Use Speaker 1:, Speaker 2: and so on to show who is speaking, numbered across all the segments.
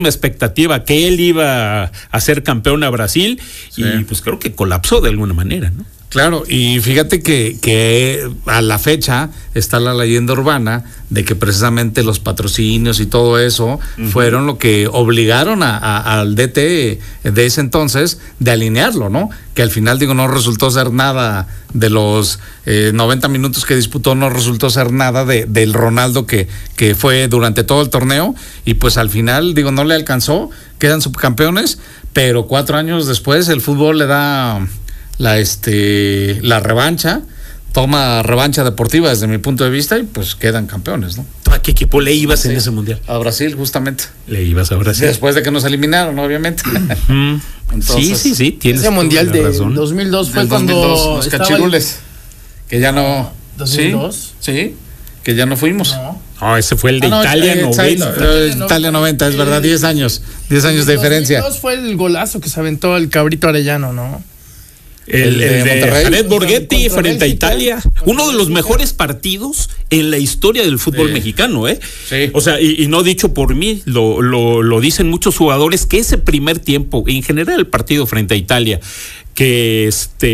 Speaker 1: expectativa que él iba a ser campeón a Brasil, sí. Y pues creo que colapsó de alguna manera, ¿no?
Speaker 2: Claro, y fíjate que a la fecha está la leyenda urbana de que precisamente los patrocinios y todo eso fueron lo que obligaron al DT de ese entonces de alinearlo, ¿no? Que al final, no resultó ser nada de los 90 minutos que disputó, no resultó ser nada del Ronaldo que fue durante todo el torneo, y pues al final, no le alcanzó, quedan subcampeones, pero 4 años después el fútbol le da la revancha, toma revancha deportiva desde mi punto de vista, y pues quedan campeones, ¿no?
Speaker 1: ¿A qué equipo le ibas en ese mundial?
Speaker 2: A Brasil, justamente.
Speaker 1: Le ibas a Brasil.
Speaker 2: Después de que nos eliminaron, obviamente.
Speaker 1: Entonces, sí.
Speaker 3: Ese mundial de razón. 2002 fue cuando
Speaker 2: 2002, los cachirules, que ya no.
Speaker 3: ¿2002?
Speaker 2: Sí, que ya no fuimos.
Speaker 1: No, ese fue el de Italia 90.
Speaker 2: Italia 90, es verdad, 10 años de diferencia.
Speaker 3: 2002 fue el golazo que se aventó el Cabrito Arellano, ¿no?
Speaker 1: El de Jared Borghetti frente a Italia, uno de los mejores partidos en la historia del fútbol mexicano, ¿eh?
Speaker 2: Sí.
Speaker 1: O sea, y no dicho por mí, lo dicen muchos jugadores, que ese primer tiempo, en general el partido frente a Italia, que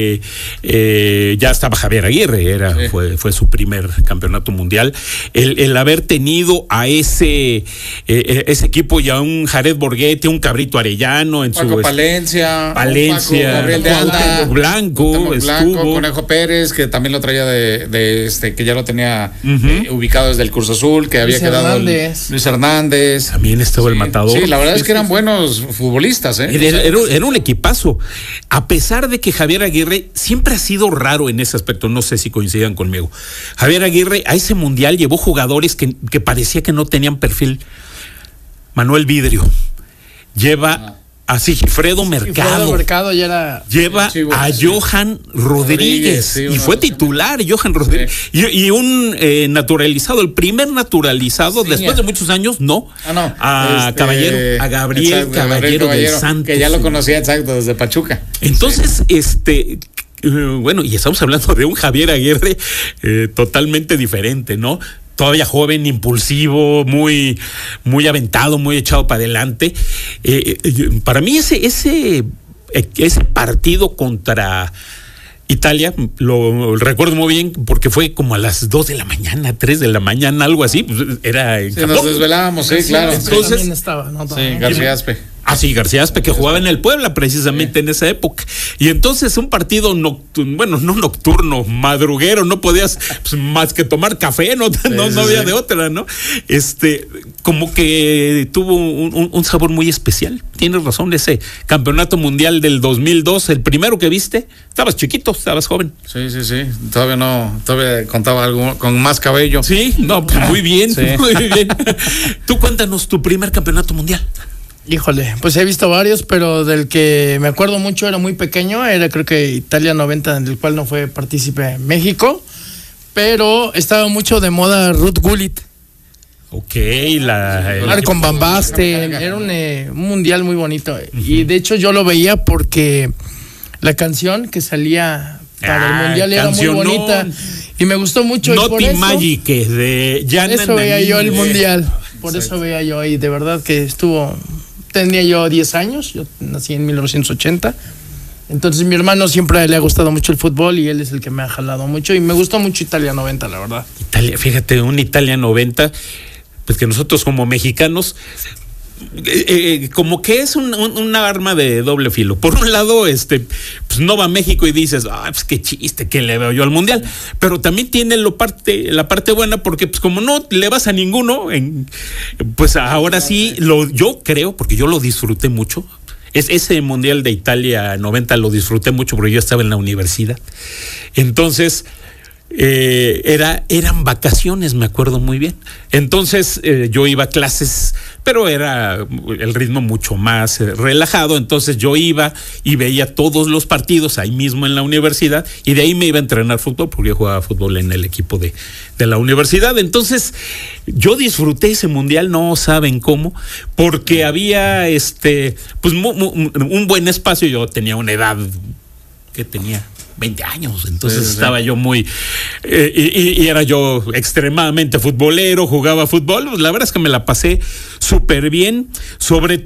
Speaker 1: ya estaba Javier Aguirre, fue su primer campeonato mundial, el haber tenido a ese equipo y a un Jared Borghetti, un Cabrito Arellano, en
Speaker 2: Paco Palencia,
Speaker 1: Gabriel de Anda, Blanco,
Speaker 2: Conejo Pérez, que también lo traía que ya lo tenía ubicado desde el Cruz Azul, que había quedado Luis Hernández.
Speaker 1: También estaba el Matador.
Speaker 2: Sí, la verdad es que eran buenos futbolistas,
Speaker 1: Era un equipazo. A pesar de que Javier Aguirre siempre ha sido raro en ese aspecto, no sé si coincidan conmigo. Javier Aguirre a ese mundial llevó jugadores que parecía que no tenían perfil. Manuel Vidrio lleva a Sigifredo Mercado
Speaker 3: ya era
Speaker 1: lleva a Johan Rodríguez, y fue titular Johan Rodríguez, y un naturalizado, el primer naturalizado después de muchos años, a Gabriel Caballero del Santos,
Speaker 2: que ya lo conocía desde Pachuca.
Speaker 1: Entonces, bueno, y estamos hablando de un Javier Aguirre totalmente diferente, ¿no? Todavía joven, impulsivo, muy aventado, muy echado para adelante. Para mí ese partido contra Italia lo recuerdo muy bien, porque fue como a las 2 de la mañana, 3 de la mañana, algo así. Era en
Speaker 2: nos desvelábamos, claro.
Speaker 3: Entonces también estaba, ¿no?
Speaker 2: García Aspe.
Speaker 1: Sí, García Aspe, que jugaba en el Puebla precisamente en esa época. Y entonces un partido nocturno, madruguero, no podías más que tomar café, no había de otra, ¿no? Como que tuvo un sabor muy especial. Tienes razón, ese campeonato mundial del 2002, el primero que viste, estabas chiquito, estabas joven.
Speaker 2: Sí. Todavía contaba algo con más cabello.
Speaker 1: Sí, muy bien, muy bien. Tú cuéntanos tu primer campeonato mundial.
Speaker 3: Híjole, pues he visto varios, pero del que me acuerdo mucho, era muy pequeño, era creo que Italia 90, del cual no fue partícipe México, pero estaba mucho de moda Ruud Gullit. Con Van Basten, era un mundial muy bonito, y de hecho yo lo veía porque la canción que salía para el mundial era muy bonita, y me gustó mucho.
Speaker 1: Naughty Magic de Jan.
Speaker 3: Por eso veía yo el mundial, eso veía yo, y de verdad que tenía yo 10 años, yo nací en 1980, entonces mi hermano siempre le ha gustado mucho el fútbol y él es el que me ha jalado mucho, y me gustó mucho Italia 90, la verdad.
Speaker 1: Fíjate, un Italia 90, pues que nosotros como mexicanos, como que es una arma de doble filo. Por un lado, pues no va a México y dices, pues qué chiste, que le veo yo al mundial, pero también tiene la parte buena, porque pues como no le vas a ninguno, pues ahora sí, yo creo, porque yo lo disfruté mucho. Ese mundial de Italia 90 lo disfruté mucho porque yo estaba en la universidad. Entonces eran vacaciones, me acuerdo muy bien. Entonces yo iba a clases, pero era el ritmo mucho más relajado. Entonces yo iba y veía todos los partidos ahí mismo en la universidad, y de ahí me iba a entrenar fútbol, porque yo jugaba fútbol en el equipo de la universidad. Entonces yo disfruté ese mundial, no saben cómo, porque había pues un buen espacio. Yo tenía una edad que tenía 20 años. Entonces estaba yo muy... y era yo extremadamente futbolero, jugaba fútbol. La verdad es que me la pasé súper bien, sobre